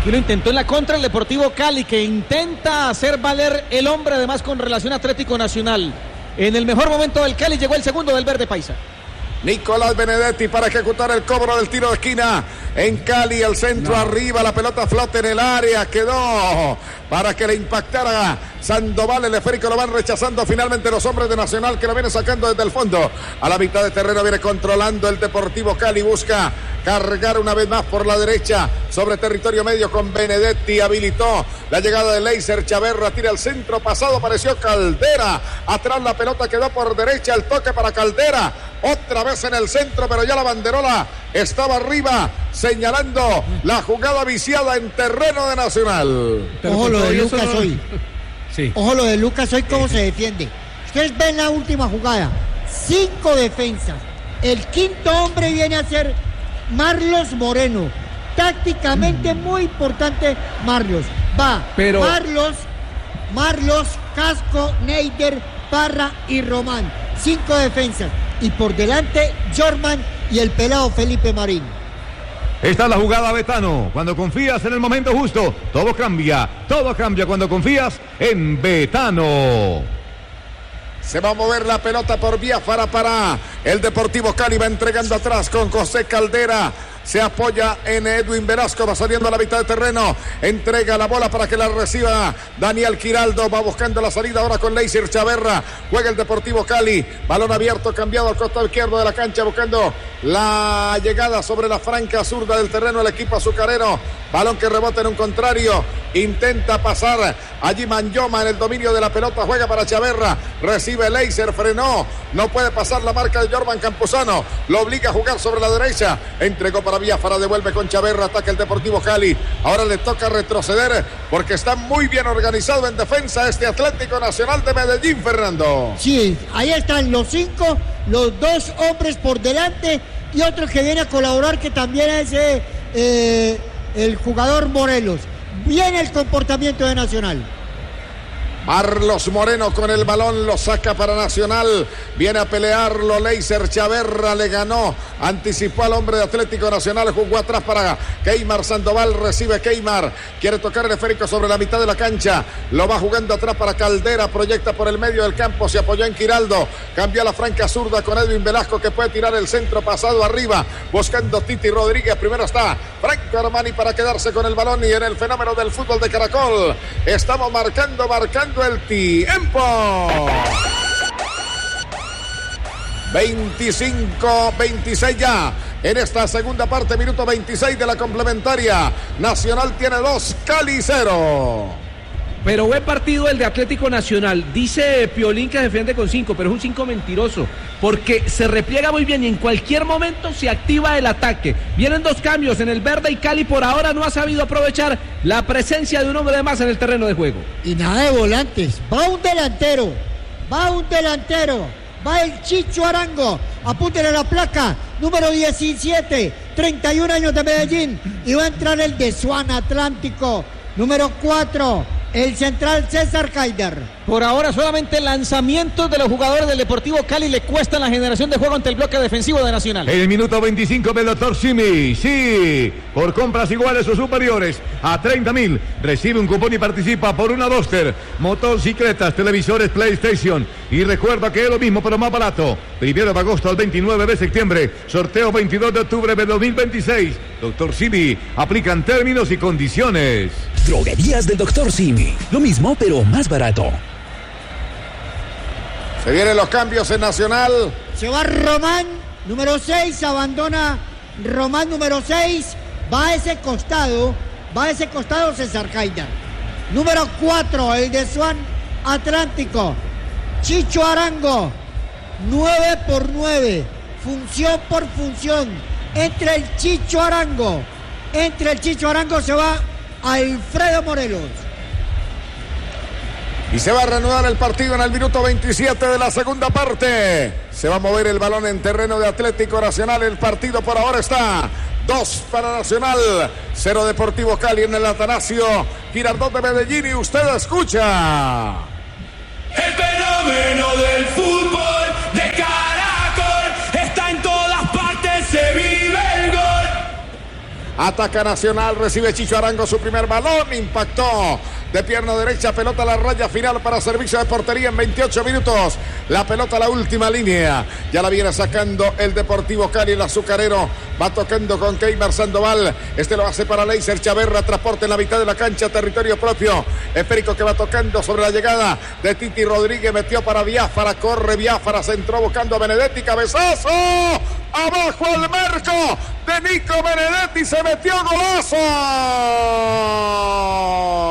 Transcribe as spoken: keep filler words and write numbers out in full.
y lo intentó en la contra el Deportivo Cali, que intenta hacer valer el hombre, además con relación a Atlético Nacional. En el mejor momento del Cali llegó el segundo del verde paisa. Nicolás Benedetti para ejecutar el cobro del tiro de esquina en Cali, el centro no. arriba, la pelota flota en el área, quedó para que le impactara Sandoval, el esférico lo van rechazando finalmente los hombres de Nacional, que lo viene sacando desde el fondo, a la mitad de terreno viene controlando el Deportivo Cali, busca cargar una vez más por la derecha sobre territorio medio con Benedetti, habilitó la llegada de Leiser, Chaverra tira el centro, pasado apareció Caldera, atrás la pelota quedó por derecha, el toque para Caldera, otra vez en el centro, pero ya la banderola estaba arriba, señalando la jugada viciada en terreno de Nacional. Ojo lo de Lucas no... hoy. Sí. Ojo lo de Lucas hoy, cómo se defiende. Ustedes ven la última jugada. Cinco defensas. El quinto hombre viene a ser Marlos Moreno. Tácticamente mm. muy importante Marlos. Va pero... Marlos, Marlos, Casco, Neider, Parra y Román. Cinco defensas. Y por delante Jorman y el pelado Felipe Marín. Esta es la jugada, Betano. Cuando confías en el momento justo, todo cambia. Todo cambia cuando confías en Betano. Se va a mover la pelota por Biafara para el Deportivo Cali. Va entregando atrás con José Caldera. Se apoya en Edwin Velasco, va saliendo a la mitad de terreno, entrega la bola para que la reciba Daniel Giraldo, va buscando la salida ahora con Leiser Chaverra, juega el Deportivo Cali, balón abierto, cambiado al costado izquierdo de la cancha, buscando la llegada sobre la franca zurda del terreno el equipo azucarero, balón que rebota en un contrario, intenta pasar allí Manyoma en el dominio de la pelota, juega para Chaverra, recibe Leiser, frenó, no puede pasar la marca de Jorman Campuzano, lo obliga a jugar sobre la derecha, entregó para Biafara, devuelve con Chaverra, ataca el Deportivo Cali, ahora le toca retroceder porque está muy bien organizado en defensa este Atlético Nacional de Medellín, Fernando. Sí, ahí están los cinco, los dos hombres por delante y otro que viene a colaborar que también es eh, eh, el jugador Morelos. Viene el comportamiento de Nacional. Marlos Moreno con el balón, lo saca para Nacional, viene a pelearlo Leiser Chaverra, le ganó, anticipó al hombre de Atlético Nacional, jugó atrás para Keymar Sandoval, recibe Keymar, quiere tocar el esférico sobre la mitad de la cancha, lo va jugando atrás para Caldera, proyecta por el medio del campo, se apoyó en Giraldo, cambia la franca zurda con Edwin Velasco que puede tirar el centro pasado arriba, buscando Titi Rodríguez, primero está Franco Armani para quedarse con el balón y en el fenómeno del fútbol de Caracol, estamos marcando, marcando el tiempo. veinticinco veintiséis ya en esta segunda parte, minuto veintiséis de la complementaria. Nacional tiene dos, Cali cero. Pero buen partido el de Atlético Nacional. Dice Piolín que defiende con cinco, pero es un cinco mentiroso, porque se repliega muy bien y en cualquier momento se activa el ataque. Vienen dos cambios en el verde y Cali por ahora no ha sabido aprovechar la presencia de un hombre de más en el terreno de juego. Y nada de volantes, va un delantero, va un delantero, va el Chicho Arango, apúntele la placa, número diecisiete, treinta y un años de Medellín, y va a entrar el de Swan Atlántico, número cuatro. El central César Caider. Por ahora solamente lanzamientos de los jugadores del Deportivo Cali le cuestan la generación de juego ante el bloque defensivo de Nacional. El minuto veinticinco del doctor Simi. Sí, por compras iguales o superiores a treinta mil recibe un cupón y participa por una Duster, motocicletas, televisores, PlayStation. Y recuerda que es lo mismo pero más barato. Primero de agosto al veintinueve de septiembre. Sorteo veintidós de octubre de dos mil veintiséis. doctor Simi. Aplican términos y condiciones. Droguerías del doctor Simi. Lo mismo, pero más barato. Se vienen los cambios en Nacional. Se va Román, número seis, abandona Román, número seis. Va a ese costado, va a ese costado César Caider. Número cuatro, el de Swan Atlántico. Chicho Arango, nueve por nueve. Función por función. Entre el Chicho Arango, entre el Chicho Arango se va Alfredo Morelos. Y se va a reanudar el partido en el minuto veintisiete de la segunda parte. Se va a mover el balón en terreno de Atlético Nacional. El partido por ahora está dos para Nacional, cero Deportivo Cali en el Atanasio Girardot de Medellín. Y usted escucha el fenómeno del fútbol de Caracol. Está en todas partes, se vive el gol. Ataca Nacional, recibe Chicho Arango su primer balón, impactó de pierna derecha, pelota a la raya final para servicio de portería en veintiocho minutos. La pelota a la última línea, ya la viene sacando el Deportivo Cali, el azucarero, va tocando con Keimer Sandoval, este lo hace para Leiser Chaverra, transporte en la mitad de la cancha, territorio propio, Espérico que va tocando sobre la llegada de Titi Rodríguez, metió para Biafara, corre Biafara, se entró buscando a Benedetti, cabezazo, abajo al marco de Nico Benedetti, se metió golazo.